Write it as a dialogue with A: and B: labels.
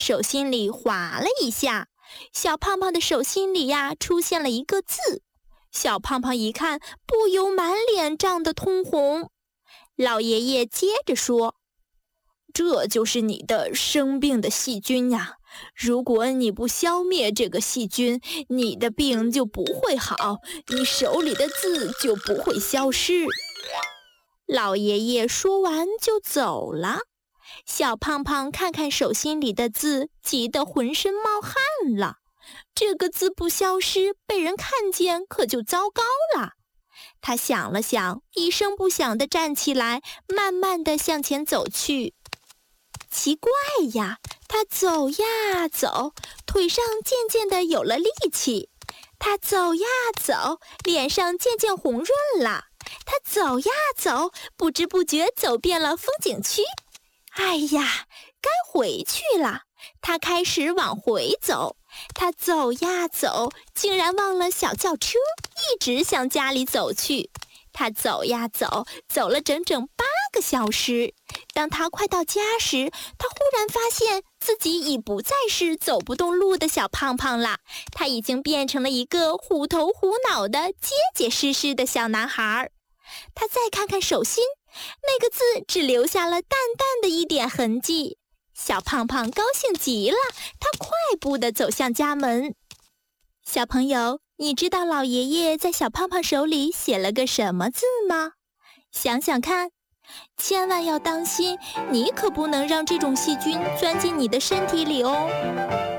A: 手心里划了一下，小胖胖的手心里呀，出现了一个字。小胖胖一看，不由满脸涨得通红。老爷爷接着说：“这就是你的生病的细菌呀！如果你不消灭这个细菌，你的病就不会好，你手里的字就不会消失。”老爷爷说完就走了。小胖胖看看手心里的字，急得浑身冒汗了。这个字不消失，被人看见可就糟糕了。他想了想，一声不响地站起来，慢慢地向前走去。奇怪呀，他走呀走，腿上渐渐地有了力气。他走呀走，脸上渐渐红润了。他走呀走，不知不觉走遍了风景区。哎呀，该回去了。他开始往回走。他走呀走，竟然忘了小轿车，一直向家里走去。他走呀走，走了整整8个小时。当他快到家时，他忽然发现自己已不再是走不动路的小胖胖了，他已经变成了一个虎头虎脑的结结实实的小男孩。他再看看手心，那个字只留下了淡淡的一点痕迹。小胖胖高兴极了，他快步地走向家门。小朋友，你知道老爷爷在小胖胖手里写了个什么字吗？想想看，千万要当心，你可不能让这种细菌钻进你的身体里哦。